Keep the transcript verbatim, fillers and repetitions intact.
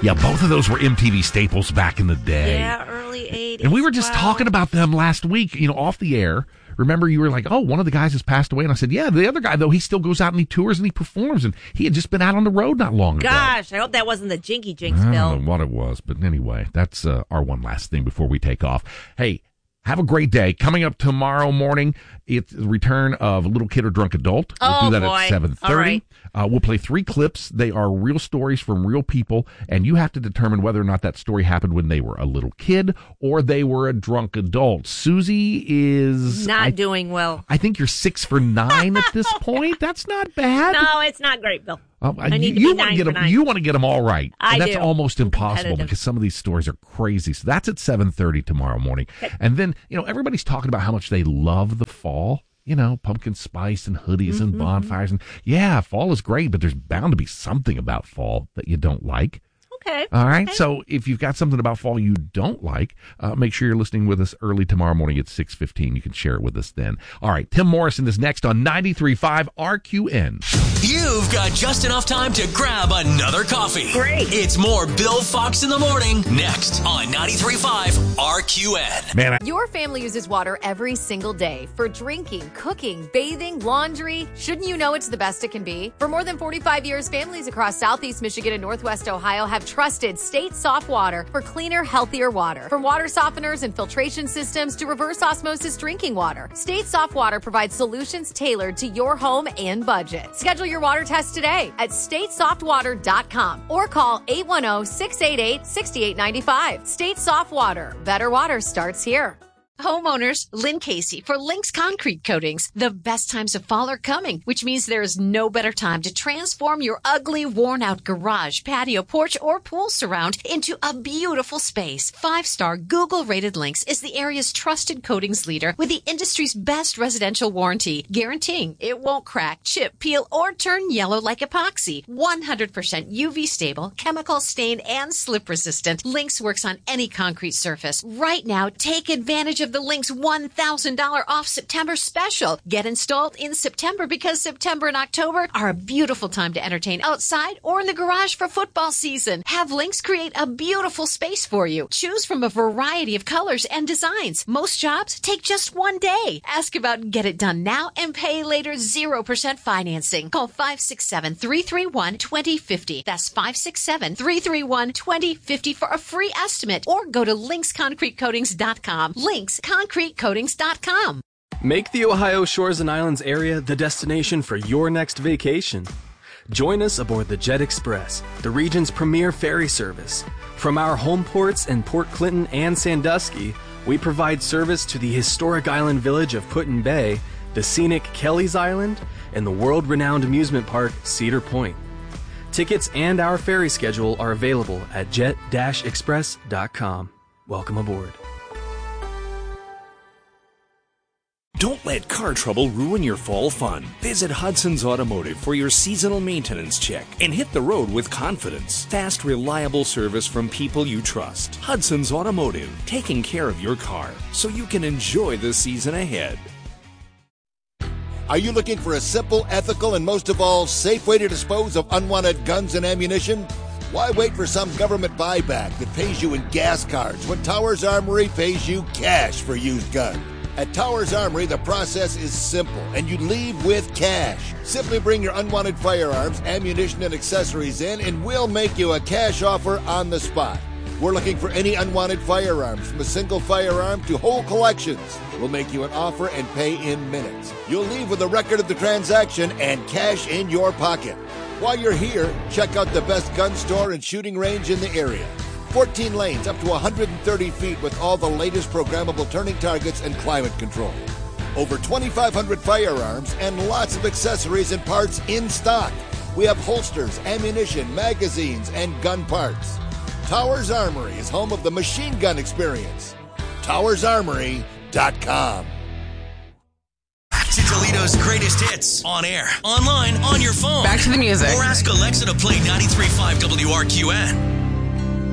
Yeah, both of those were M T V staples back in the day. Yeah, early eighties. And we were just wow. talking about them last week, you know, off the air. Remember, you were like, oh, one of the guys has passed away. And I said, yeah, the other guy, though, he still goes out and he tours and he performs. And he had just been out on the road not long ago. Gosh, I hope that wasn't the Jinky Jinks, I Bill. don't know what it was. But anyway, that's uh, our one last thing before we take off. Hey, have a great day. Coming up tomorrow morning, it's the return of Little Kid or Drunk Adult. We'll oh, do that boy. at seven thirty. All right. Uh, we'll play three clips. They are real stories from real people, and you have to determine whether or not that story happened when they were a little kid or they were a drunk adult. Susie is... Not I, doing well. I think you're six for nine at this point. That's not bad. No, it's not great, Bill. Um, I need you to be want nine get for them. nine. You want to get them all right. I and that's do. almost impossible Competitive. because some of these stories are crazy. So that's at seven thirty tomorrow morning. Okay. And then, you know, everybody's talking about how much they love the fall. You know, pumpkin spice and hoodies Mm-hmm. and bonfires. And yeah, fall is great, but there's bound to be something about fall that you don't like. Okay. All right. Okay. So if you've got something about fall you don't like, uh, make sure you're listening with us early tomorrow morning at six fifteen. You can share it with us then. All right. Tim Morrison is next on ninety-three point five R Q N. You've got just enough time to grab another coffee. Great. It's more Bill Fox in the morning next on ninety-three point five R Q N. Man, I- Your family uses water every single day for drinking, cooking, bathing, laundry. Shouldn't you know it's the best it can be? For more than forty-five years, families across Southeast Michigan and Northwest Ohio have trusted State Soft Water for cleaner, healthier water. From water softeners and filtration systems to reverse osmosis drinking water, State Soft Water provides solutions tailored to your home and budget. Schedule your water test today at state soft water dot com or call eight one zero, six eight eight, six eight nine five. State Soft Water. Better water starts here. Homeowners, Lynn Casey for Lynx Concrete Coatings. The best times of fall are coming, which means there is no better time to transform your ugly, worn-out garage, patio, porch, or pool surround into a beautiful space. Five-star Google-rated Lynx is the area's trusted coatings leader with the industry's best residential warranty, guaranteeing it won't crack, chip, peel, or turn yellow like epoxy. one hundred percent U V stable, chemical stain, and slip resistant. Lynx works on any concrete surface. Right now, take advantage of of the Lynx one thousand dollars off September special. Get installed in September because September and October are a beautiful time to entertain outside or in the garage for football season. Have Lynx create a beautiful space for you. Choose from a variety of colors and designs. Most jobs take just one day. Ask about Get It Done Now and Pay Later zero percent financing. Call five six seven, three three one, two zero five zero. That's five six seven, three three one, two zero five zero for a free estimate or go to lynx concrete coatings dot com. Lynx concrete coatings dot com. Make the Ohio Shores and Islands area the destination for your next vacation. Join us aboard the Jet Express, the region's premier ferry service. From our home ports in Port Clinton and Sandusky, we provide service to the historic island village of Put-in Bay, the scenic Kelly's Island, and the world-renowned amusement park Cedar Point. Tickets and our ferry schedule are available at jet dash express dot com. Welcome aboard. Don't let car trouble ruin your fall fun. Visit Hudson's Automotive for your seasonal maintenance check and hit the road with confidence. Fast, reliable service from people you trust. Hudson's Automotive, taking care of your car so you can enjoy the season ahead. Are you looking for a simple, ethical, and most of all, safe way to dispose of unwanted guns and ammunition? Why wait for some government buyback that pays you in gas cards when Towers Armory pays you cash for used guns? At Towers Armory, the process is simple, and you leave with cash. Simply bring your unwanted firearms, ammunition, and accessories in, and we'll make you a cash offer on the spot. We're looking for any unwanted firearms, from a single firearm to whole collections. We'll make you an offer and pay in minutes. You'll leave with a record of the transaction and cash in your pocket. While you're here, check out the best gun store and shooting range in the area. fourteen lanes up to one hundred thirty feet with all the latest programmable turning targets and climate control. Over twenty-five hundred firearms and lots of accessories and parts in stock. We have holsters, ammunition, magazines, and gun parts. Towers Armory is home of the machine gun experience. towers armory dot com. Back to Toledo's greatest hits. On air, online, on your phone. Back to the music. Or ask Alexa to play ninety-three point five W R Q N.